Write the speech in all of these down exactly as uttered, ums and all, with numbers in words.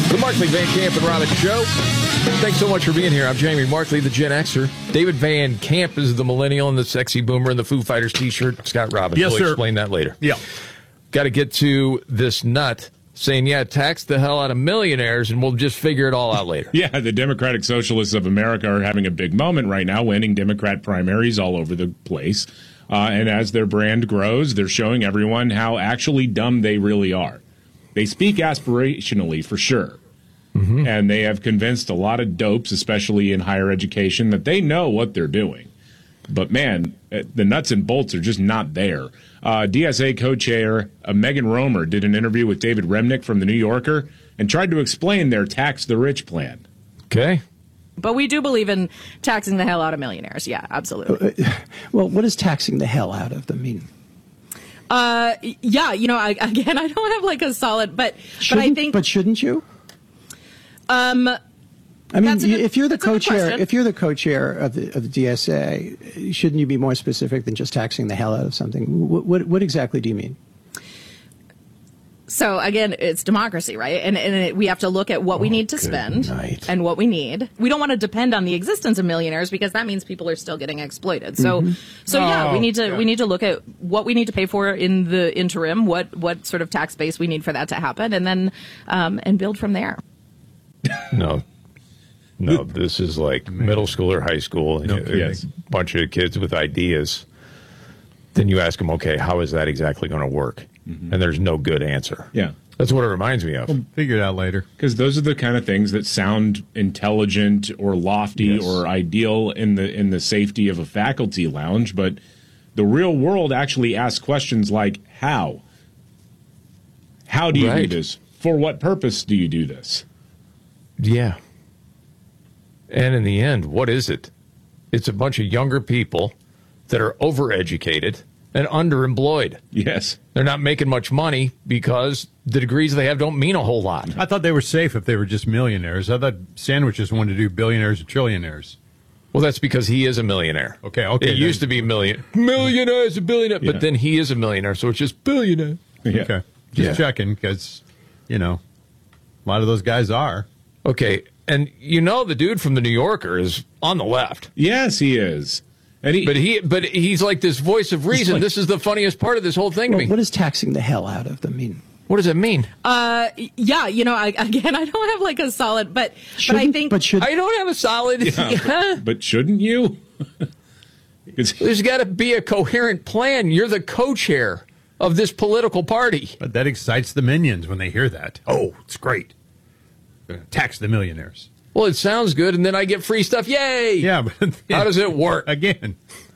The Markley, Van Camp, and Robbins Show. Thanks so much for being here. I'm Jamie Markley, the Gen Xer. David Van Camp is the millennial and the sexy boomer in the Foo Fighters t-shirt. Scott Robbins Yes, will sir. explain that later. Yeah. Got to get to this nut saying, yeah, tax the hell out of millionaires, and we'll just figure it all out later. Yeah, the Democratic Socialists of America are having a big moment right now, winning Democrat primaries all over the place. Uh, and as their brand grows, they're showing everyone how actually dumb they really are. They speak aspirationally, for sure. Mm-hmm. And they have convinced a lot of dopes, especially in higher education, that they know what they're doing. But, man, the nuts and bolts are just not there. Uh, D S A co-chair uh, Megan Romer did an interview with David Remnick from The New Yorker and tried to explain their tax the rich plan. Okay. But we do believe in taxing the hell out of millionaires. Yeah, absolutely. Uh, well, what does taxing the hell out of them mean? Uh, yeah, you know, I, again, I don't have like a solid, but but I think, but shouldn't you? Um, I mean, good, if you're the co-chair, question. if you're the co-chair of the of the D S A, shouldn't you be more specific than just taxing the hell out of something? What what, what exactly do you mean? So again, it's democracy, right? And, and it, we have to look at what we Oh, need to good spend night. and what we need. We don't want to depend on the existence of millionaires because that means people are still getting exploited. So, Mm-hmm. so yeah, Oh, we need to yeah. we need to look at what we need to pay for in the interim, what what sort of tax base we need for that to happen, and then um, and build from there. No. No, this is like middle school or high school. No and kidding. a bunch of kids with ideas. Then you ask them, okay, how is that exactly going to work? Mm-hmm. And there's no good answer. Yeah. That's what it reminds me of. Figure it out later. Because those are the kind of things that sound intelligent or lofty Yes. or ideal in the in the safety of a faculty lounge, but the real world actually asks questions like how? How do you Right. do this? For what purpose do you do this? Yeah. And in the end, what is it? It's a bunch of younger people that are overeducated and underemployed. Yes. They're not making much money because the degrees they have don't mean a whole lot. I thought they were safe if they were just millionaires. I thought sandwiches wanted to do billionaires or trillionaires. Well, that's because he is a millionaire. Okay, okay, It used then. to be million. Millionaire is a billionaire. Yeah. But then he is a millionaire, so it's just billionaire. Yeah. Okay. Just Yeah. checking because, you know, a lot of those guys are. Okay, and you know the dude from The New Yorker is on the left. Yes, he is. And he, But he, but he's like this voice of reason. like- This is the funniest part of this whole thing to Well, me. what does taxing the hell out of them mean? What does it mean? Uh, yeah, you know, I, again, I don't have like a solid, but but I Shouldn't- think but should I don't have a solid. but, but shouldn't you? It's- There's got to be a coherent plan. You're the co-chair of this political party. But that excites the minions when they hear that. Oh, it's great. Gonna tax the millionaires. Well, it sounds good, and then I get free stuff. Yay! Yeah, but How does it work? Again,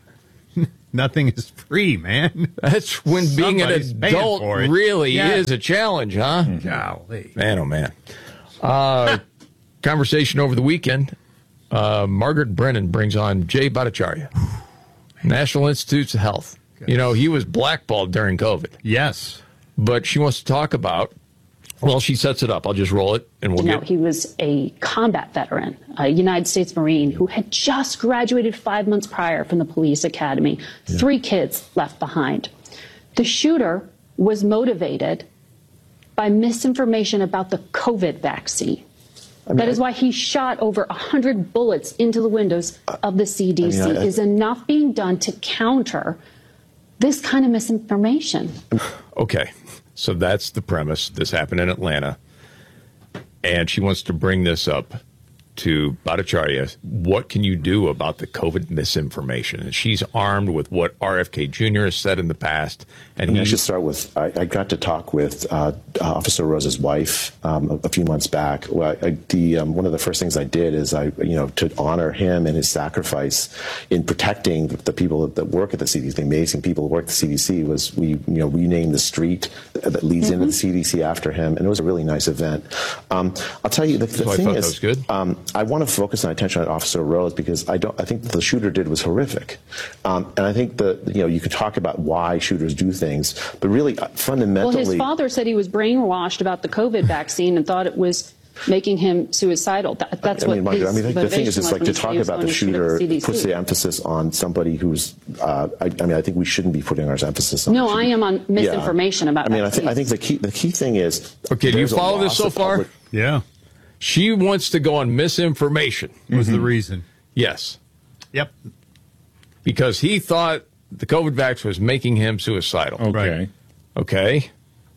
nothing is free, man. That's when being an Somebody's paying adult for it. really Yeah. is a challenge, huh? Golly. Man, oh man. Uh, conversation over the weekend. Uh, Margaret Brennan brings on Jay Bhattacharya, National Institutes of Health. You know, he was blackballed during COVID, Yes. but she wants to talk about, well, she sets it up. I'll just roll it and we'll You know, get. he was a combat veteran, a United States Marine who had just graduated five months prior from the police academy, three kids left behind. The shooter was motivated by misinformation about the COVID vaccine. That is why he shot over one hundred bullets into the windows of the C D C. I mean, I- Is enough being done to counter this kind of misinformation? Okay, so that's the premise. This happened in Atlanta, and she wants to bring this up to Bhattacharya. What can you do about the COVID misinformation? And she's armed with what R F K Junior has said in the past. And I mean, I he- should start with, I, I got to talk with uh, Officer Rosa's wife um, a, a few months back. Well, I, the, um, one of the first things I did is I, you know, to honor him and his sacrifice in protecting the, the people that, that work at the C D C, the amazing people who work at the C D C, was we, you know, renamed the street that leads Mm-hmm. into the C D C after him, and it was a really nice event. Um, I'll tell you, the, the So I thing thought that is, was good. Um, I want to focus my attention on Officer Rose because I don't. I think that the shooter did was horrific, um, and I think that you know you could talk about why shooters do things, but really uh, fundamentally, Well, his father said he was brainwashed about the COVID vaccine and thought it was making him suicidal. That, that's I mean, what Margaret, his I mean, the thing is, motivation it's was like when to he said talk he was about going the to shoot at shooter C D C. puts the emphasis on somebody who's. Uh, I, I mean, I think we shouldn't be putting our emphasis on. No, the I shooter. am on misinformation Yeah. about I mean, I think I vaccines. think the key the key thing is. Okay, do you there's a follow this loss so of far? public- Yeah. She wants to go on misinformation. Was the reason. Yes. Yep. Because he thought the COVID vax was making him suicidal. Okay. Right. Okay.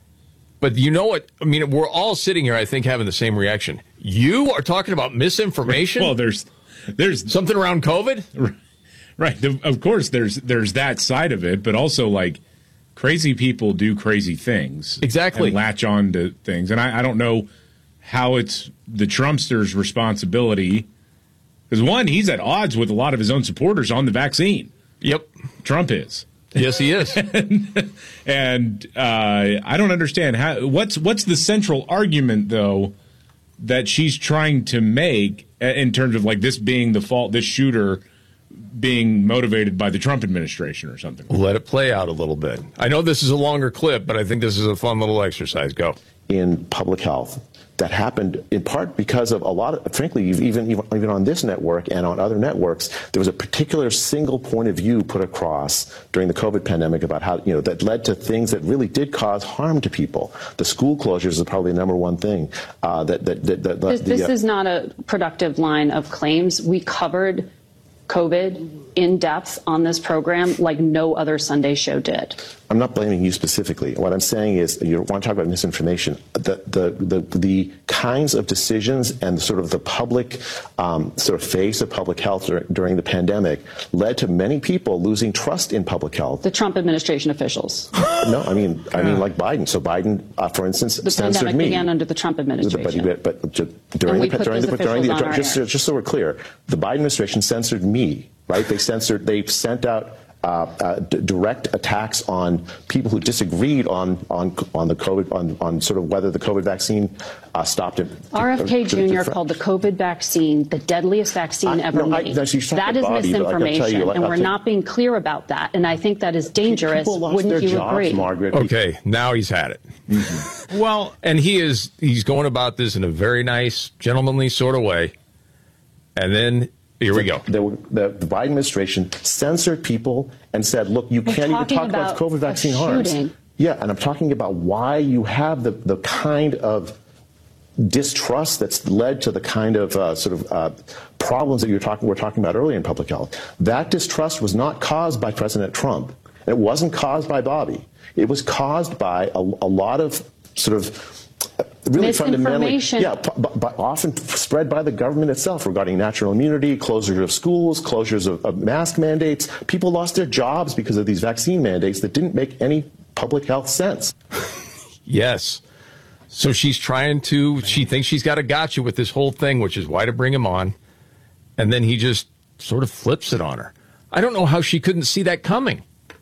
But you know what? I mean, we're all sitting here, I think, having the same reaction. You are talking about misinformation? Well, there's there's something around COVID? Right. The, of course, there's there's that side of it, but also, like, crazy people do crazy things. Exactly. And latch on to things. And I, I don't know how it's the Trumpster's responsibility. Because, one, he's at odds with a lot of his own supporters on the vaccine. Yep. Trump is. Yes, he is. and and uh, I don't understand how. What's what's the central argument, though, that she's trying to make in terms of, like, this being the fault, this shooter being motivated by the Trump administration or something? Let it play out a little bit. I know this is a longer clip, but I think this is a fun little exercise. Go. In public health that happened in part because of a lot of, frankly, even, even even on this network and on other networks, there was a particular single point of view put across during the COVID pandemic about how, you know, that led to things that really did cause harm to people. The school closures is probably the number one thing. Uh, that, that, that, that This, the, this uh, is not a productive line of claims. We covered COVID in depth on this program like no other Sunday show did. I'm not blaming you specifically. What I'm saying is, you want to talk about misinformation. The the the, the kinds of decisions and sort of the public um, sort of face of public health dur- during the pandemic led to many people losing trust in public health. The Trump administration officials. No, I mean, I mean, like Biden. So Biden, uh, for instance, The censored pandemic me. began under the Trump administration. But, but, but during And we the put during those the during the officials on our just, air. just so we're clear, the Biden administration censored me. Right? They censored. They sent out uh, uh, d- direct attacks on people who disagreed on on on the COVID on, on sort of whether the COVID vaccine uh, stopped it. R F K to- to- Junior to- called the COVID vaccine the deadliest vaccine I- ever no, I- made. no, she's talking That is about Bobby, but like, I'll tell you, misinformation, like, and I'll we're tell- not being clear about that. And I think that is dangerous. People lost Wouldn't their you jobs, agree? Margaret. Okay, now he's had it. Mm-hmm. Well, and he is he's going about this in a very nice, gentlemanly sort of way. And then here we go. The, the, the Biden administration censored people and said, look, you We're can't even talking talk about, about COVID a vaccine harms. shooting. Yeah, and I'm talking about why you have the, the kind of distrust that's led to the kind of uh, sort of uh, problems that you're talking, we're talking about earlier in public health. That distrust was not caused by President Trump. It wasn't caused by Bobby. It was caused by a, a lot of sort of really fundamentally, Misinformation. yeah, but, but often spread by the government itself regarding natural immunity, closure of schools, closures of, of mask mandates. People lost their jobs because of these vaccine mandates that didn't make any public health sense. Yes. So she's trying to, she thinks she's got a gotcha with this whole thing, which is why to bring him on. And then he just sort of flips it on her. I don't know how she couldn't see that coming.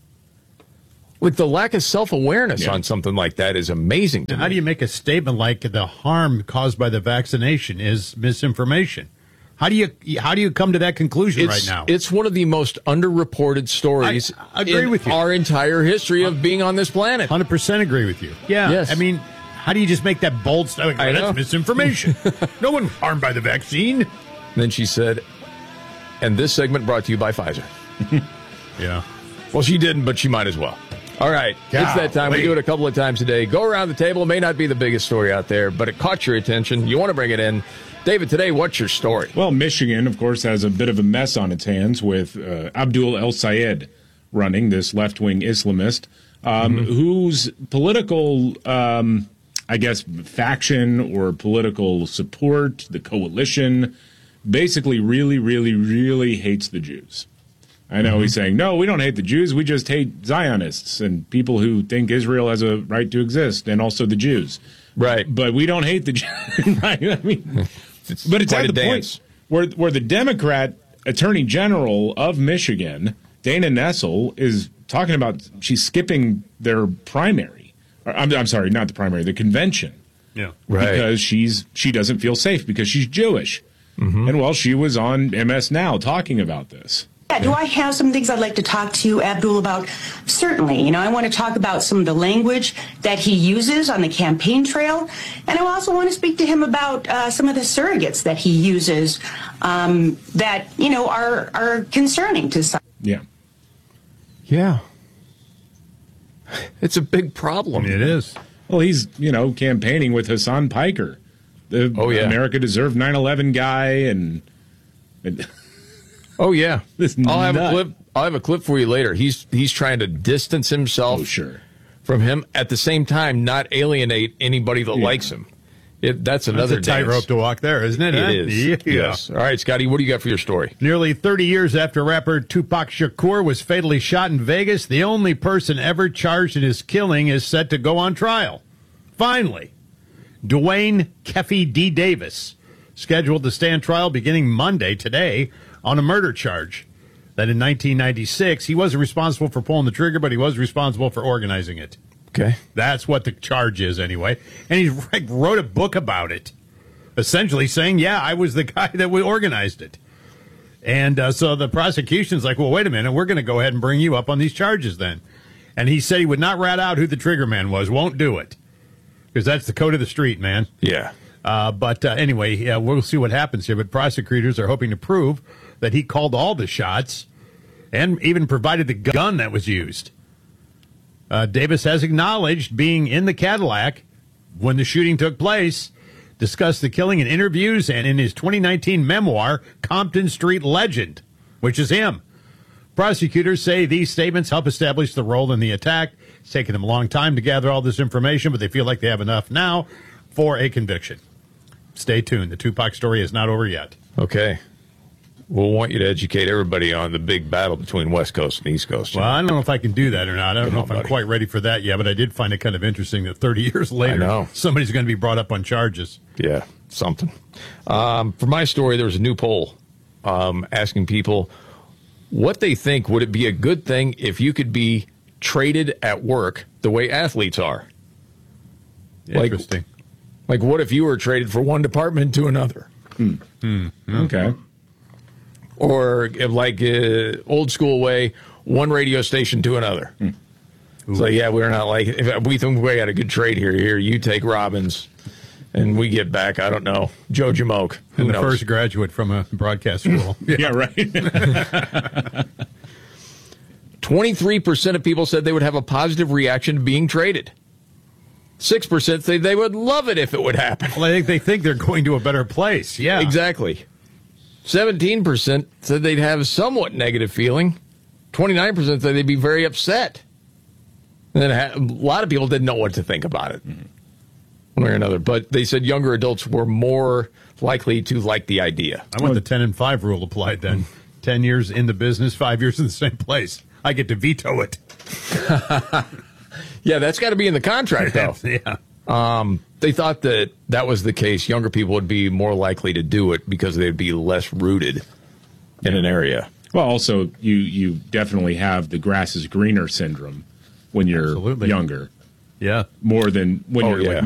With the lack of self-awareness Yeah. on something like that is amazing to how me. do you make a statement like the harm caused by the vaccination is misinformation? How do you how do you come to that conclusion It's, right now? it's one of the most underreported stories I- I agree in with you. our entire history of being on this planet. one hundred percent agree with you. Yeah. Yes. I mean, how do you just make that bold statement? I know. That's misinformation. No one harmed by the vaccine. Then she said, and this segment brought to you by Pfizer. Yeah. Well, she didn't, but she might as well. All right. It's that time. We Golly. do it a couple of times a day. Go around the table. It may not be the biggest story out there, but it caught your attention. You want to bring it in. David, today, what's your story? Well, Michigan, of course, has a bit of a mess on its hands with uh, Abdul El Sayed running, this left-wing Islamist, um, mm-hmm. whose political, um, I guess, faction or political support, the coalition, basically really, really, really hates the Jews. I know mm-hmm. he's saying, no, we don't hate the Jews. We just hate Zionists and people who think Israel has a right to exist, and also the Jews. Right. But we don't hate the Jews. Right? I mean, It's but it's quite at a the dance. point where, where the Democrat Attorney General of Michigan, Dana Nessel, is talking about she's skipping their primary. Or, I'm, I'm sorry, not the primary, the convention. Yeah. Right. Because she's she doesn't feel safe because she's Jewish. Mm-hmm. And, well, she was on M S Now talking about this. Yeah, do I have some things I'd like to talk to you, Abdul, about? Certainly. You know, I want to talk about some of the language that he uses on the campaign trail. And I also want to speak to him about uh, some of the surrogates that he uses um, that, you know, are, are concerning to some. Yeah. Yeah. It's a big problem. It is. Well, he's, you know, campaigning with Hassan Piker, the Oh, yeah. America Deserved nine eleven guy, and, and Oh yeah, This I'll have nut. a clip. I'll have a clip for you later. He's he's trying to distance himself oh sure. from him at the same time, not alienate anybody that Yeah. likes him. It, that's another That's a tightrope dance. to walk there, isn't it? It huh? is. Yeah. Yes. All right, Scotty, what do you got for your story? Nearly thirty years after rapper Tupac Shakur was fatally shot in Vegas, the only person ever charged in his killing is set to go on trial. Finally, Dwayne Keffy D. Davis, scheduled to stand trial beginning Monday, today, on a murder charge. That in nineteen ninety-six, he wasn't responsible for pulling the trigger, but he was responsible for organizing it. Okay. That's what the charge is, anyway. And he like, wrote a book about it, essentially saying, yeah, I was the guy that organized it. And uh, so the prosecution's like, well, wait a minute, we're going to go ahead and bring you up on these charges then. And he said he would not rat out who the trigger man was, won't do it. Because that's the code of the street, man. Yeah. Uh, but uh, anyway, yeah, we'll see what happens here. But prosecutors are hoping to prove that he called all the shots and even provided the gun that was used. Uh, Davis has acknowledged being in the Cadillac when the shooting took place, discussed the killing in interviews and in his twenty nineteen memoir, Compton Street Legend, which is him. Prosecutors say these statements help establish the role in the attack. It's taken them a long time to gather all this information, but they feel like they have enough now for a conviction. Stay tuned. The Tupac story is not over yet. Okay. We'll want you to educate everybody on the big battle between West Coast and East Coast. Well, I don't know if I can do that or not. I don't Come know on, if I'm buddy. quite ready for that yet, but I did find it kind of interesting that thirty years later, know. somebody's going to be brought up on charges. Yeah, something. Um, for my story, there was a new poll um, asking people what they think would it be a good thing if you could be traded at work the way athletes are. Like- Interesting. Like, what if you were traded for one department to another? Okay. Or if, like uh, old school way, one radio station to another. It's like, yeah, we're not like, if we think we got a good trade here. Here, you take Robbins, and we get back, I don't know, Joe Jamoke. Who And the knows? first graduate from a broadcast school. Yeah, right. twenty-three percent of people said they would have a positive reaction to being traded. six percent say they would love it if it would happen. Well, I think they think they're going to a better place. Yeah. Exactly. seventeen percent said they'd have a somewhat negative feeling. twenty-nine percent said they'd be very upset. And then a lot of people didn't know what to think about it, one way or another. But they said younger adults were more likely to like the idea. I want the ten and five rule applied then. ten years in the business, five years in the same place. I get to veto it. Yeah, that's got to be in the contract, though. Yeah. Um, they thought that that was the case. Younger people would be more likely to do it because they'd be less rooted in an area. Well, also, you, you definitely have the grass is greener syndrome when you're Absolutely. younger, Yeah. more than when Oh, you're yeah. like